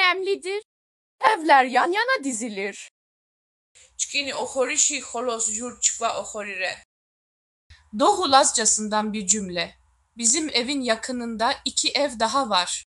önemlidir? Evler yan yana dizilir. Çkini oxorişi xolos yurçva oxorire. Doğu Lazcasından bir cümle. Bizim evin yakınında 2 ev daha var.